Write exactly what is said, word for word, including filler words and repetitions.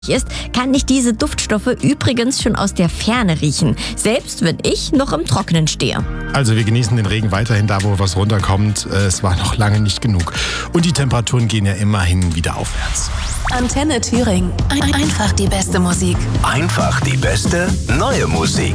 ist, kann ich diese Duftstoffe übrigens schon aus der Ferne riechen, selbst wenn ich noch im Trockenen stehe. Also wir genießen den Regen weiterhin da, wo was runterkommt. Es war noch lange nicht genug. Und die Temperaturen gehen ja immerhin wieder aufwärts. Antenne Thüringen. Einfach die beste Musik. Einfach die beste neue Musik.